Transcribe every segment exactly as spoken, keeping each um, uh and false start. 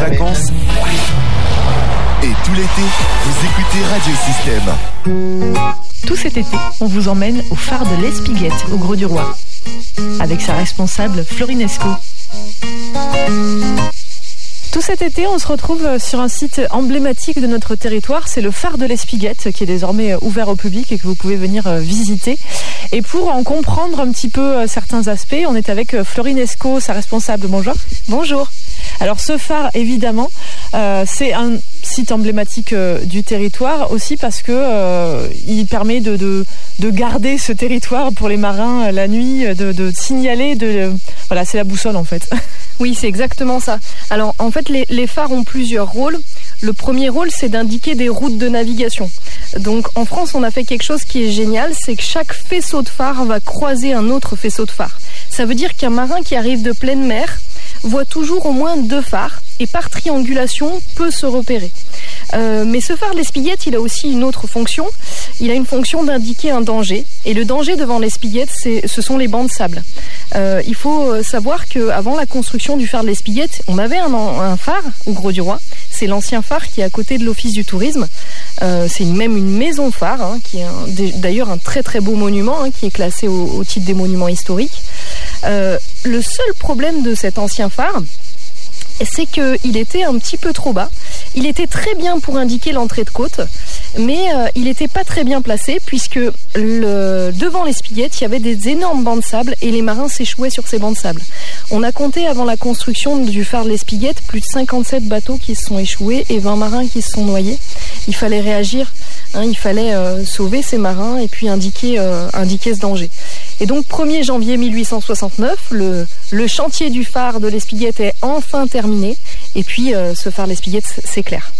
vacances et tout l'été, vous écoutez Radio Système. Tout cet été, on vous emmène au phare de l'Espiguette, au Grau du Roi, avec sa responsable Florine Esco. Tout cet été, on se retrouve sur un site emblématique de notre territoire, c'est le phare de l'Espiguette, qui est désormais ouvert au public et que vous pouvez venir visiter. Et pour en comprendre un petit peu certains aspects, on est avec Florine Esco, sa responsable. Bonjour. Bonjour. Alors ce phare, évidemment, euh, c'est un site emblématique euh, du territoire aussi parce que euh, il permet de, de, de garder ce territoire pour les marins euh, la nuit, de, de signaler, de, de, voilà, c'est la boussole en fait. Oui, c'est exactement ça. Alors en fait, les, les phares ont plusieurs rôles. Le premier rôle, c'est d'indiquer des routes de navigation. Donc en France, on a fait quelque chose qui est génial, c'est que chaque faisceau de phare va croiser un autre faisceau de phare. Ça veut dire qu'un marin qui arrive de pleine mer voit toujours au moins deux phares et par triangulation peut se repérer. Euh, mais ce phare de l'Espiguette, il a aussi une autre fonction. Il a une fonction d'indiquer un danger. Et le danger devant l'Espiguette, c'est, ce sont les bancs de sable. Euh, il faut savoir qu'avant la construction du phare de l'Espiguette, on avait un, un phare au Grau du Roi. C'est l'ancien phare qui est à côté de l'Office du tourisme. Euh, c'est une, même une maison phare, hein, qui est un, d'ailleurs un très très beau monument, hein, qui est classé au, au titre des monuments historiques. Euh, le seul problème de cet ancien phare, c'est qu'il était un petit peu trop bas. Il était très bien pour indiquer l'entrée de côte, mais euh, il n'était pas très bien placé puisque le, devant l'Espiguette, il y avait des énormes bancs de sable et les marins s'échouaient sur ces bancs de sable. On a compté avant la construction du phare de l'Espiguette plus de cinquante-sept bateaux qui se sont échoués et vingt marins qui se sont noyés. Il fallait réagir, hein, il fallait euh, sauver ces marins et puis indiquer, euh, indiquer ce danger. Et donc premier janvier mille huit cent soixante-neuf, le, le chantier du phare de l'Espiguette est enfin terminé et puis euh, ce phare de l'Espiguette s'éclaire.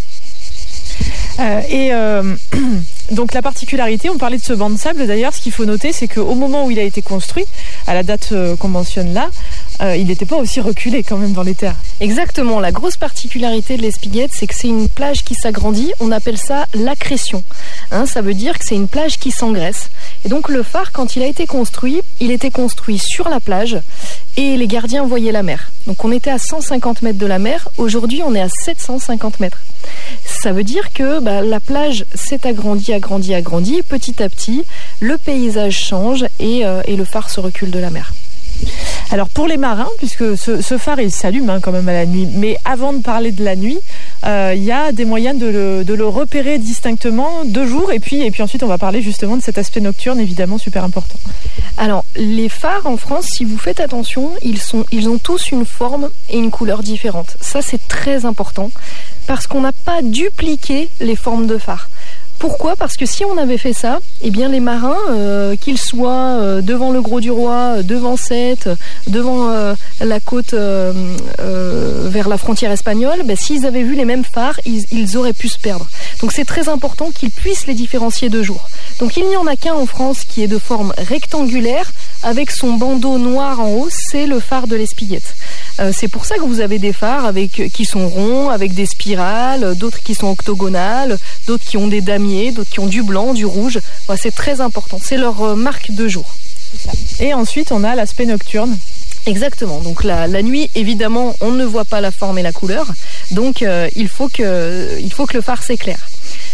Euh, et euh, donc la particularité, on parlait de ce banc de sable d'ailleurs, ce qu'il faut noter c'est qu'au moment où il a été construit, à la date euh, qu'on mentionne là, euh, il n'était pas aussi reculé quand même dans les terres. Exactement, la grosse particularité de l'Espiguette, c'est que c'est une plage qui s'agrandit, on appelle ça l'accrétion. Hein, ça veut dire que c'est une plage qui s'engraisse. Et donc le phare, quand il a été construit, il était construit sur la plage et les gardiens voyaient la mer. Donc on était à cent cinquante mètres de la mer, aujourd'hui on est à sept cent cinquante mètres. Ça veut dire que bah, la plage s'est agrandie, agrandie, agrandie, petit à petit, le paysage change et, euh, et le phare se recule de la mer. Alors pour les marins, puisque ce, ce phare il s'allume hein, quand même à la nuit, mais avant de parler de la nuit, il euh, y a des moyens de le, de le repérer distinctement de jour et puis, et puis ensuite on va parler justement de cet aspect nocturne évidemment super important. Alors les phares en France, si vous faites attention, ils, sont, ils ont tous une forme et une couleur différentes. Ça c'est très important parce qu'on n'a pas dupliqué les formes de phares. Pourquoi ? Parce que si on avait fait ça, eh bien les marins, euh, qu'ils soient euh, devant le Grau du Roi, euh, devant Sète, devant euh, la côte euh, euh, vers la frontière espagnole, ben, s'ils avaient vu les mêmes phares, ils, ils auraient pu se perdre. Donc c'est très important qu'ils puissent les différencier de jour. Donc il n'y en a qu'un en France qui est de forme rectangulaire, avec son bandeau noir en haut, c'est le phare de l'Espiguette. Euh, c'est pour ça que vous avez des phares avec, qui sont ronds, avec des spirales, d'autres qui sont octogonales, d'autres qui ont des damiers, d'autres qui ont du blanc, du rouge. Voilà, c'est très important, c'est leur euh, marque de jour. C'est ça. Et ensuite, on a l'aspect nocturne. Exactement, donc la, la nuit, évidemment, on ne voit pas la forme et la couleur, donc euh, il, faut que, il faut que le phare s'éclaire.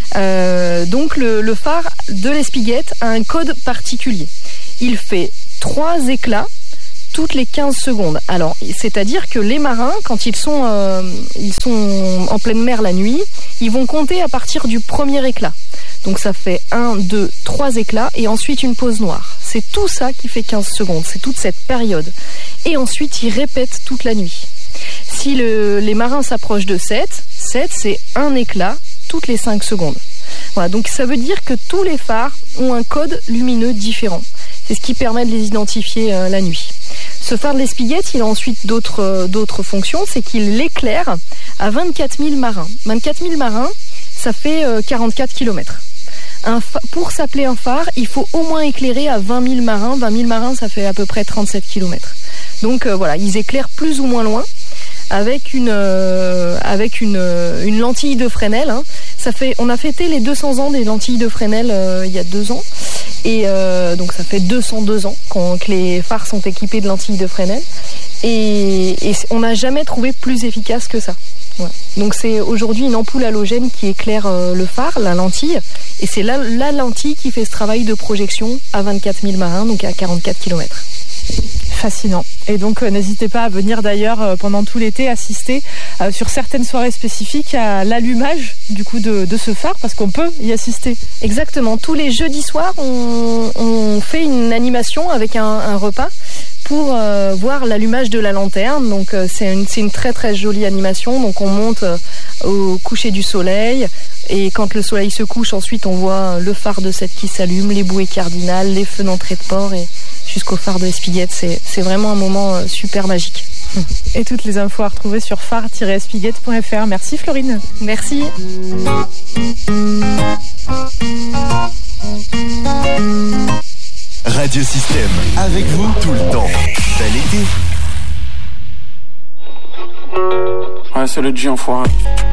Euh, donc le, le phare de l'Espiguette a un code particulier. Il fait trois éclats toutes les quinze secondes. Alors, c'est-à-dire que les marins, quand ils sont, euh, ils sont en pleine mer la nuit, ils vont compter à partir du premier éclat. Donc ça fait un, deux, trois éclats et ensuite une pause noire. C'est tout ça qui fait quinze secondes, c'est toute cette période. Et ensuite, ils répètent toute la nuit. Si le, les marins s'approchent de sept, sept c'est un éclat toutes les cinq secondes. Voilà, donc ça veut dire que tous les phares ont un code lumineux différent. C'est ce qui permet de les identifier euh, la nuit. Ce phare de l'Espiguette, il a ensuite d'autres, euh, d'autres fonctions, c'est qu'il l'éclaire à vingt-quatre mille marins. vingt-quatre mille marins, ça fait euh, quarante-quatre kilomètres. Un fa- pour s'appeler un phare, il faut au moins éclairer à vingt mille marins. vingt mille marins, ça fait à peu près trente-sept kilomètres. Donc euh, voilà, ils éclairent plus ou moins loin. avec une euh, avec une euh, une lentille de Fresnel. Hein. Ça fait, on a fêté les deux cents ans des lentilles de Fresnel euh, il y a deux ans, et euh, donc ça fait deux cent deux ans quand, que les phares sont équipés de lentilles de Fresnel, et, et on n'a jamais trouvé plus efficace que ça. Ouais. Donc c'est aujourd'hui une ampoule halogène qui éclaire euh, le phare, la lentille, et c'est la, la lentille qui fait ce travail de projection à vingt-quatre mille marins, donc à quarante-quatre kilomètres. Fascinant. Et donc euh, n'hésitez pas à venir d'ailleurs euh, pendant tout l'été assister euh, sur certaines soirées spécifiques à l'allumage du coup de, de ce phare, parce qu'on peut y assister. Exactement. Tous les jeudis soirs, on, on fait une animation avec un, un repas pour euh, voir l'allumage de la lanterne. Donc euh, c'est une, c'est une très très jolie animation. Donc on monte euh, au coucher du soleil, et quand le soleil se couche, ensuite on voit le phare de Sète qui s'allume, les bouées cardinales, les feux d'entrée de port, et jusqu'au phare de Espiguette. C'est, c'est vraiment un moment euh, super magique. Et toutes les infos à retrouver sur phare tiret espiguette point f r. Merci Florine. Merci. Radio Système, avec vous tout le temps. Bel été. Ouais, c'est le G enfoiré.